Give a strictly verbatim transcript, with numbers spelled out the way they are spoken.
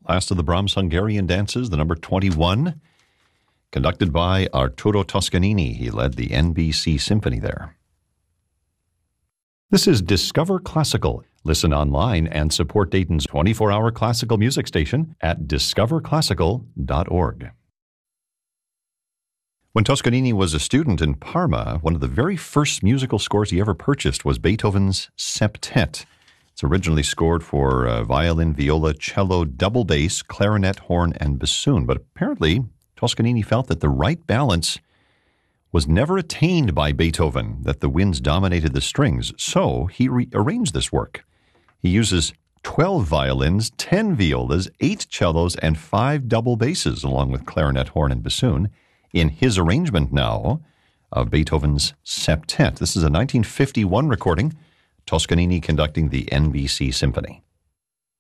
last of the Brahms Hungarian dances, the number twenty-one, conducted by Arturo Toscanini. He led the N B C Symphony there. This is Discover Classical. Listen online and support Dayton's twenty-four hour classical music station at discover classical dot org. When Toscanini was a student in Parma, one of the very first musical scores he ever purchased was Beethoven's Septet. It's originally scored for uh, violin, viola, cello, double bass, clarinet, horn, and bassoon. But apparently, Toscanini felt that the right balance was never attained by Beethoven, that the winds dominated the strings. So he rearranged this work. He uses twelve violins, ten violas, eight cellos, and five double basses, along with clarinet, horn, and bassoon, in his arrangement now of Beethoven's Septet. This is a nineteen fifty-one recording, Toscanini conducting the N B C Symphony.